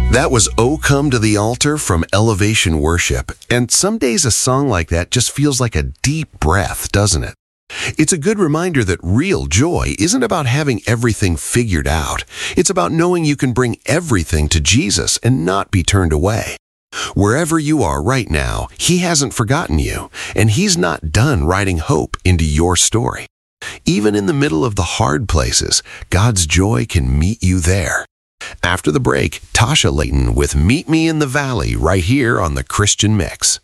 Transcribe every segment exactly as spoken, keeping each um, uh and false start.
That was "O Come to the Altar" from Elevation Worship. And some days a song like that just feels like a deep breath, doesn't it? It's a good reminder that real joy isn't about having everything figured out. It's about knowing you can bring everything to Jesus and not be turned away. Wherever you are right now, He hasn't forgotten you, and He's not done writing hope into your story. Even in the middle of the hard places, God's joy can meet you there. After the break, Tasha Layton with Meet Me in the Valley right here on the Christian Mix.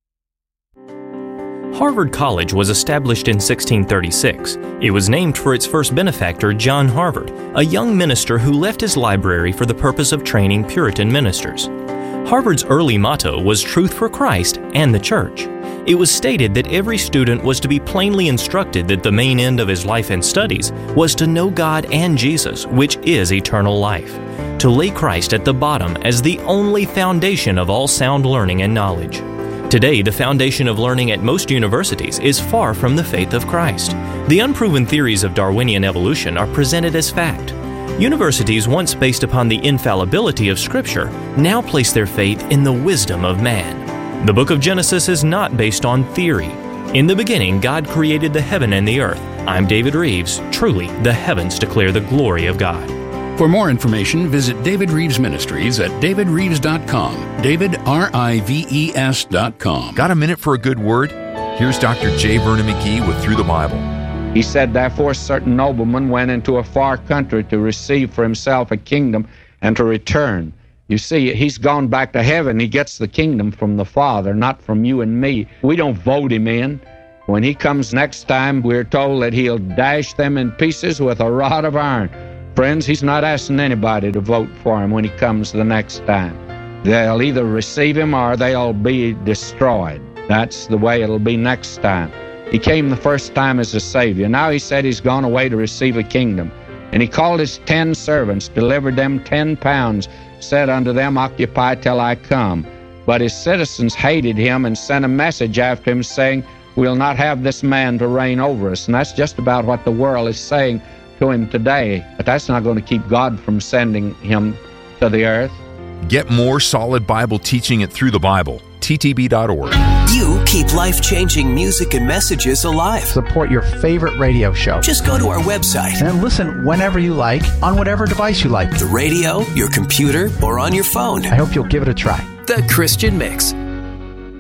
Harvard College was established in sixteen thirty-six. It was named for its first benefactor, John Harvard, a young minister who left his library for the purpose of training Puritan ministers. Harvard's early motto was Truth for Christ and the Church. It was stated that every student was to be plainly instructed that the main end of his life and studies was to know God and Jesus, which is eternal life, to lay Christ at the bottom as the only foundation of all sound learning and knowledge. Today, the foundation of learning at most universities is far from the faith of Christ. The unproven theories of Darwinian evolution are presented as fact. Universities once based upon the infallibility of Scripture now place their faith in the wisdom of man. The book of Genesis is not based on theory. In the beginning, God created the heaven and the earth. I'm David Reeves. Truly, the heavens declare the glory of God. For more information, visit David Reeves Ministries at david reeves dot com. David, R I V E S dot com. Got a minute for a good word? Here's Doctor J. Vernon McGee with Through the Bible. He said, "Therefore certain noblemen went into a far country to receive for himself a kingdom and to return." You see, he's gone back to heaven. He gets the kingdom from the Father, not from you and me. We don't vote him in. When he comes next time, we're told that he'll dash them in pieces with a rod of iron. Friends, he's not asking anybody to vote for him when he comes the next time. They'll either receive him or they'll be destroyed. That's the way it'll be next time. He came the first time as a Savior. Now he said he's gone away to receive a kingdom. And he called his ten servants, delivered them ten pounds, said unto them, "Occupy till I come." But his citizens hated him and sent a message after him saying, "We'll not have this man to reign over us." And that's just about what the world is saying to him today. But that's not going to keep God from sending him to the earth. Get more solid Bible teaching at Through the Bible, T T B dot org. You keep life-changing music and messages alive. Support your favorite radio show. Just go to our website and listen whenever you like, on whatever device you like. The radio, your computer, or on your phone. I hope you'll give it a try. The Christian Mix.